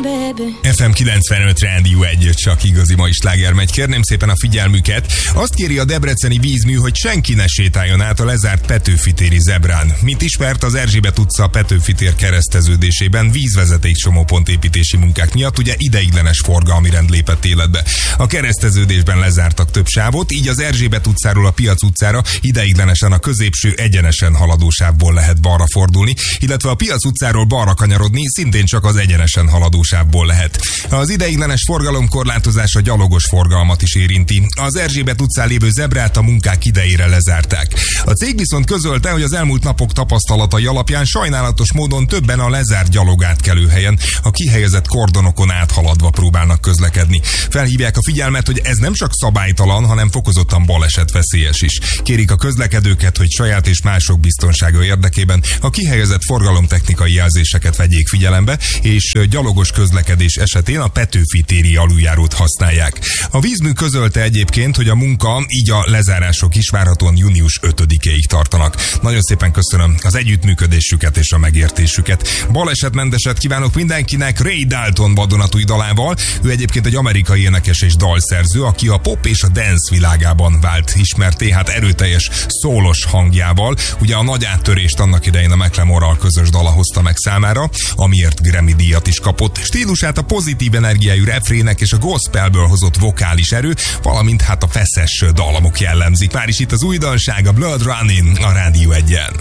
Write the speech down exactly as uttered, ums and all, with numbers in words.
ef em kilencvenöt Rádió egy, csak igazi mai sláger megy. Kérném szépen a figyelmüket. Azt kéri a debreceni vízmű, hogy senki ne sétáljon át a lezárt Petőfi-téri zebrán. Mint ismert, az Erzsébet utca Petőfi-tér kereszteződésében vízvezeték csomópont építési munkák miatt ugye ideiglenes forgalmi rend lépett életbe. A kereszteződésben lezártak több sávot, így az Erzsébet utcáról a Piac utcára ideiglenesen a középső egyenesen haladó sávból lehet balra fordulni, illetve a Piac utcáról balra kanyarodni szintén csak az egyenesen haladó sávból lehet. Az ideiglenes forgalomkorlátozás a gyalogos forgalmat is érinti. Az Erzsébet utcán lévő zebrát a munkák idejére lezárták. A cég viszont közölte, hogy az elmúlt napok tapasztalatai alapján sajnálatos módon többen a lezárt gyalogátkelőhelyen a kihelyezett kordonokon áthaladva próbálnak közlekedni. Felhívják a figyelmet, hogy ez nem csak szabálytalan, hanem fokozottan balesetveszélyes is. Kérik a közlekedőket, hogy saját és mások biztonsága érdekében a kihelyezett forgalomtechnikai jelzéseket vegyék figyelembe, és gyalogos közlekedés esetén a Petőfi-téri aluljárót használják. A vízmű közölte egyébként, hogy a munka, így a lezárások is várhatóan június ötödikéig tartanak. Nagyon szépen köszönöm az együttműködésüket és a megértésüket. Balesetmenteset kívánok mindenkinek Ray Dalton vadonatúj dalával. Ő egyébként egy amerikai énekes és dalszerző, aki a pop és a dance világában vált ismerté, hát erőteljes szólos hangjával. Ugye a nagy áttörést annak idején a Macklemore-ral közös dala hozta meg számára, amiért Grammy díjat is kapott. Stílusát a pozitív energiájú refrének és a gospelből hozott vokális erő, valamint hát a feszes dallamok jellemzik. Már is itt az újdonság, a Blood Running a Rádió egyen.